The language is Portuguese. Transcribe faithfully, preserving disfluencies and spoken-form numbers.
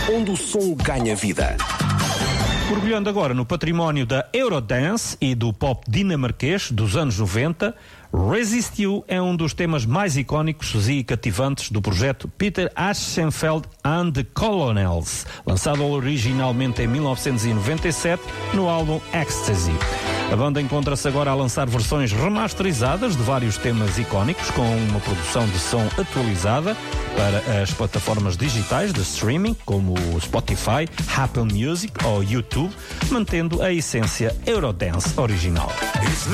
onde o som ganha vida. Mergulhando agora no património da Eurodance e do pop dinamarquês dos anos noventa, Resist You é um dos temas mais icónicos e cativantes do projeto Peter Aschenfeld and the Colonels, lançado originalmente em mil novecentos e noventa e sete no álbum Ecstasy. A banda encontra-se agora a lançar versões remasterizadas de vários temas icónicos, com uma produção de som atualizada para as plataformas digitais de streaming, como o Spotify, Apple Music ou YouTube, mantendo a essência Eurodance original.